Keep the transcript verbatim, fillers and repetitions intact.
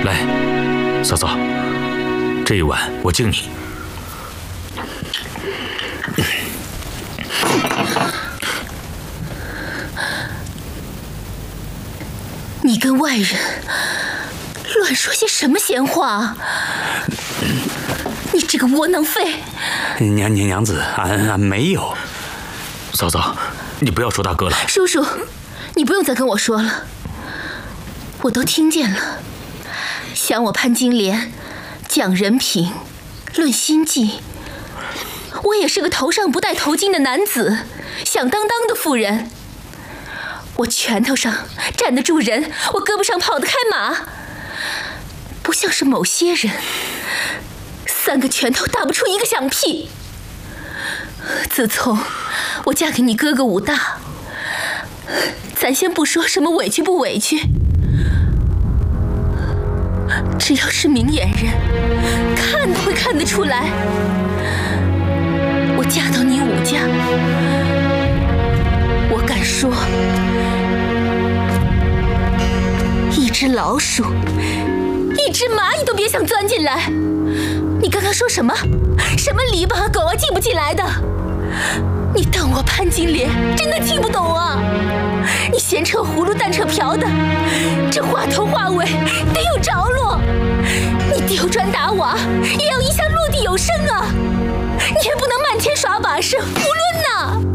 来，嫂嫂，这一碗我敬你。 你跟外人乱说些什么闲话？你这个窝囊废！ 娘娘娘子，俺俺没有。嫂嫂，你不要说大哥了。 叔叔，你不用再跟我说了，我都听见了。想我潘金莲，讲人品，论心计，我也是个头上不戴头巾的男子，响当当的妇人。我拳头上站得住人，我胳膊上跑得开马，不像是某些人，三个拳头打不出一个响屁。自从我嫁给你哥哥武大，咱先不说什么委屈不委屈，只要是明眼人，看都会看得出来，我嫁到你武家，我敢说，一只老鼠，一只蚂蚁都别想钻进来。你刚刚说什么？什么篱笆和狗啊进不进来的？你当我潘金莲真的听不懂啊？你闲扯葫芦淡扯瓢的，这话头话尾得有着落。你丢砖打瓦也要一下落地有声啊！你也不能漫天耍把式，胡抡呐！